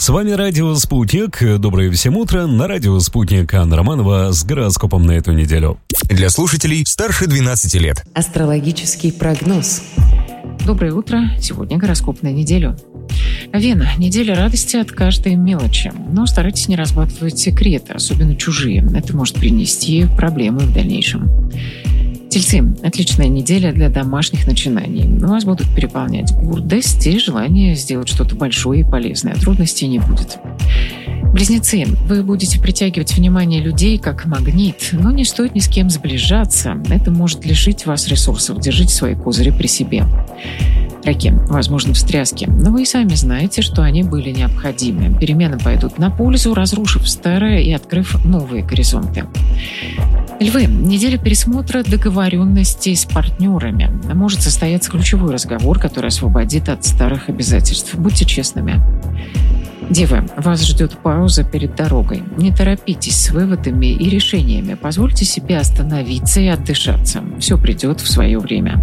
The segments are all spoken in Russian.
С вами Радио Спутник. Доброе всем утро. На Радио Спутник Анна Романова с гороскопом на эту неделю. Для слушателей старше 12 лет. Астрологический прогноз. Доброе утро. Сегодня гороскоп на неделю. Вена. Неделя радости от каждой мелочи. Но старайтесь не разбалтывать секреты, особенно чужие. Это может принести проблемы в дальнейшем. Тельцы. Отличная неделя для домашних начинаний. Вас будут переполнять гордость и желание сделать что-то большое и полезное. Трудностей не будет. Близнецы. Вы будете притягивать внимание людей как магнит, но не стоит ни с кем сближаться. Это может лишить вас ресурсов. Держите свои козыри при себе. Раки. Возможны встряски, но вы и сами знаете, что они были необходимы. Перемены пойдут на пользу, разрушив старое и открыв новые горизонты. Львы. Неделя пересмотра договоренностей с партнерами. Может состояться ключевой разговор, который освободит от старых обязательств. Будьте честными. Девы. Вас ждет пауза перед дорогой. Не торопитесь с выводами и решениями. Позвольте себе остановиться и отдышаться. Все придет в свое время.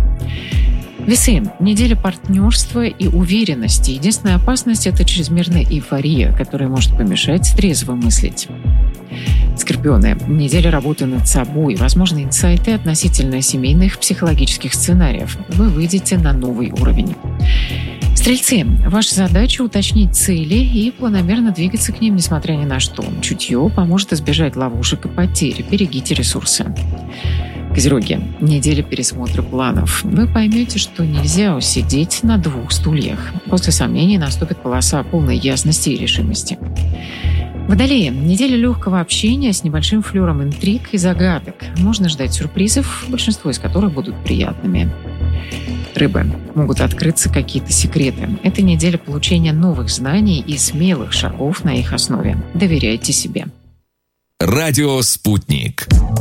Весы. Неделя партнерства и уверенности. Единственная опасность – это чрезмерная эйфория, которая может помешать трезво мыслить. Скорпионы. Неделя работы над собой. Возможны инсайты относительно семейных психологических сценариев. Вы выйдете на новый уровень. Стрельцы. Ваша задача – уточнить цели и планомерно двигаться к ним, несмотря ни на что. Чутье поможет избежать ловушек и потерь. Берегите ресурсы. Козероги. Неделя пересмотра планов. Вы поймете, что нельзя усидеть на двух стульях. После сомнений наступит полоса полной ясности и решимости. Водолеи. Неделя легкого общения с небольшим флером интриг и загадок. Можно ждать сюрпризов, большинство из которых будут приятными. Рыбы. Могут открыться какие-то секреты. Это неделя получения новых знаний и смелых шагов на их основе. Доверяйте себе. Радио «Спутник».